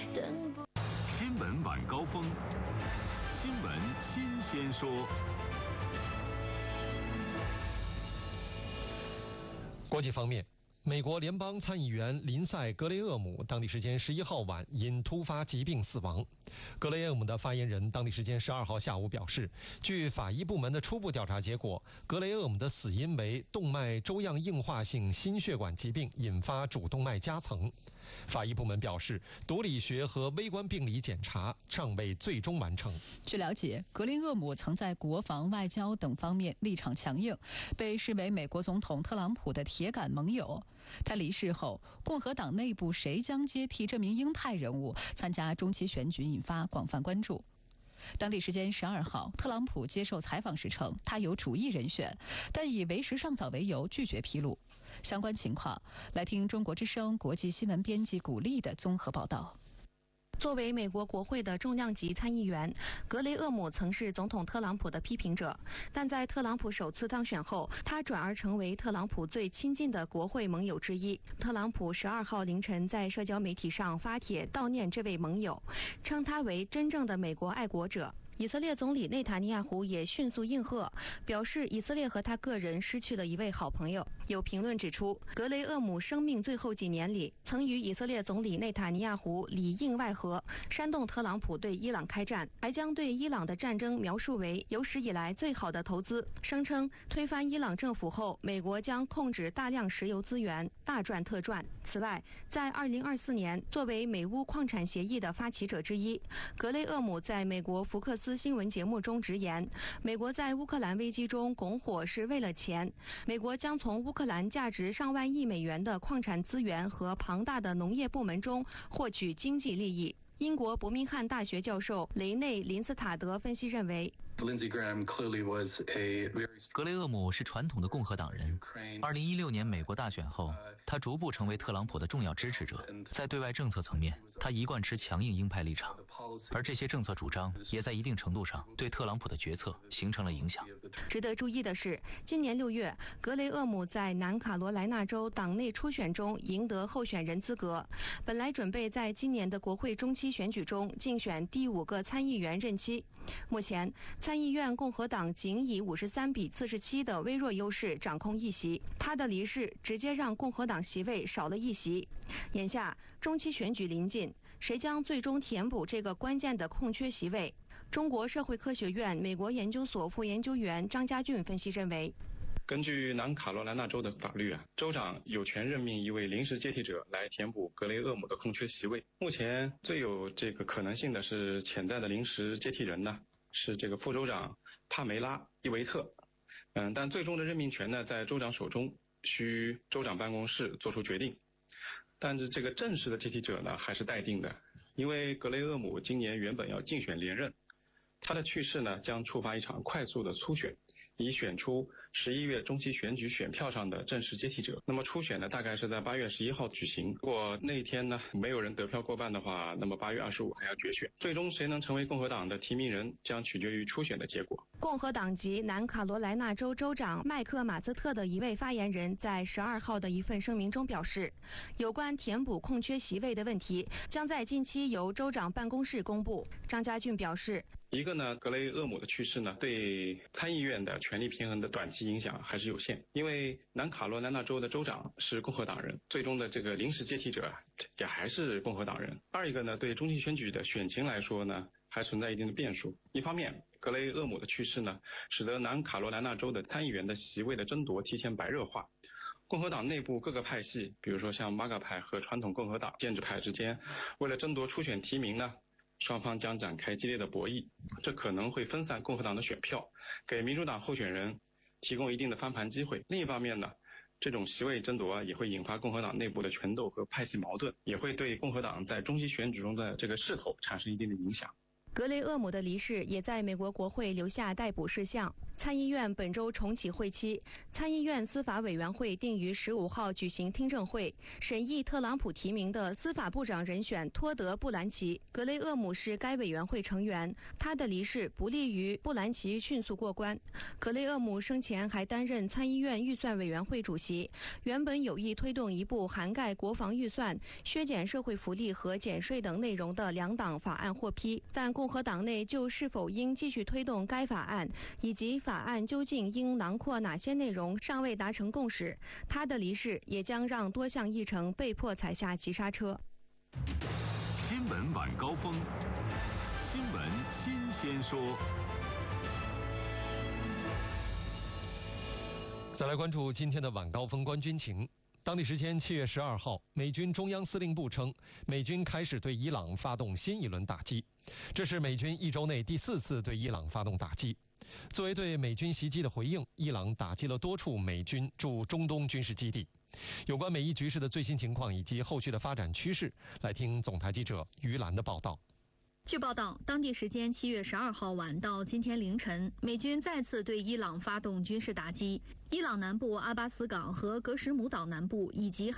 新闻晚高峰，新闻新鲜说。 国际方面，美国联邦参议员林赛·格雷厄姆当地时间11号晚因突发疾病死亡。格雷厄姆的发言人当地时间12号下午表示，据法医部门的初步调查结果，格雷厄姆的死因为动脉粥样硬化性心血管疾病引发主动脉夹层。法医部门表示，毒理学和微观病理检查尚未最终完成。 据了解，格雷厄姆曾在国防、外交等方面立场强硬，被视为美国总统特朗普的铁杆盟友。他离世后，共和党内部谁将接替这名鹰派人物参加中期选举，引发广泛关注。当地时间12号，特朗普接受采访时称，他有主意人选，但以为时尚早为由拒绝披露相关情况。来听中国之声国际新闻编辑古丽的综合报道。 作为美国国会的重量级参议员，格雷厄姆曾是总统特朗普的批评者，但在特朗普首次当选后，他转而成为特朗普最亲近的国会盟友之一。特朗普12号凌晨在社交媒体上发帖悼念这位盟友，称他为真正的美国爱国者。以色列总理内塔尼亚胡也迅速应和，表示以色列和他个人失去了一位好朋友。有评论指出，格雷厄姆生命最后几年里，曾与以色列总理内塔尼亚胡里应外合，煽动特朗普对伊朗开战，还将对伊朗的战争描述为有史以来最好的投资，声称推翻伊朗政府后，美国将控制大量石油资源，大赚特赚。此外，在2024年，作为美乌矿产协议的发起者之一，格雷厄姆在美国福克斯新闻节目中直言，美国在乌克兰危机中拱火是为了钱，美国将从乌克兰价值上万亿美元的矿产资源和庞大的农业部门中获取经济利益。英国伯明翰大学教授雷内·林斯塔德分析认为， 格雷厄姆是传统的共和党人。2016年美国大选后，他逐步成为特朗普的重要支持者。在对外政策层面，他一贯持强硬鹰派立场，而这些政策主张也在一定程度上对特朗普的决策形成了影响。 值得注意的是，今年6月，格雷厄姆在南卡罗来纳州党内初选中赢得候选人资格，本来准备在今年的国会中期选举中竞选第5个参议员任期。目前，参议院共和党仅以53比47的微弱优势掌控一席，他的离世直接让共和党席位少了一席。眼下中期选举临近，谁将最终填补这个关键的空缺席位？中国社会科学院美国研究所副研究员张家俊分析认为， 根据南卡罗来纳州的法律州长有权任命一位临时接替者来填补格雷厄姆的空缺席位。目前最有这个可能性的是潜在的临时接替人呢，是这个副州长帕梅拉·伊维特。但最终的任命权呢在州长手中，需州长办公室做出决定。但是这个正式的接替者呢还是待定的，因为格雷厄姆今年原本要竞选连任，他的去世呢将触发一场快速的初选，以选出11月中期选举选票上的正式接替者。那么初选呢大概是在8月11号举行，如果那一天呢没有人得票过半的话，那么8月25还要决选。最终谁能成为共和党的提名人将取决于初选的结果。 共和党籍南卡罗来纳州州长麦克马斯特的一位发言人在12号的一份声明中表示，有关填补空缺席位的问题将在近期由州长办公室公布。张家俊表示， 一个呢，格雷厄姆的去世呢，对参议院的权力平衡的短期影响还是有限，因为南卡罗来纳州的州长是共和党人，最终的这个临时接替者也还是共和党人。二一个呢，对中期选举的选情来说呢，还存在一定的变数。一方面，格雷厄姆的去世呢，使得南卡罗来纳州的参议员的席位的争夺提前白热化。共和党内部各个派系，比如说像MAGA派和传统共和党建制派之间，为了争夺初选提名呢，双方将展开激烈的博弈，这可能会分散共和党的选票，给民主党候选人提供一定的翻盘机会。另一方面呢，这种席位争夺也会引发共和党内部的权斗和派系矛盾，也会对共和党在中期选举中的这个势头产生一定的影响。 格雷厄姆的离世也在美国国会留下待捕事项。 参议院本周重启会期，参议院司法委员会定于15号举行听证会，审议特朗普提名的司法部长人选托德·布兰奇。格雷厄姆是该委员会成员，他的离世不利于布兰奇迅速过关。格雷厄姆生前还担任参议院预算委员会主席，原本有意推动一部涵盖国防预算、削减社会福利和减税等内容的两党法案获批，但共和党内就是否应继续推动该法案，以及法案究竟应囊括哪些内容尚未达成共识。他的离世也将让多项议程被迫踩下急刹车。 新闻晚高峰，新闻新鲜说。 再来关注今天的晚高峰观军情。当地时间7月12号，美军中央司令部称，美军开始对伊朗发动新一轮打击，这是美军1周内第4次对伊朗发动打击。作为对美军袭击的回应，伊朗打击了多处美军驻中东军事基地。有关美伊局势的最新情况以及后续的发展趋势，来听总台记者于兰的报道。 据报道，当地时间7月12号晚到今天凌晨，美军再次对伊朗发动军事打击。伊朗南部阿巴斯港和格什姆岛南部以及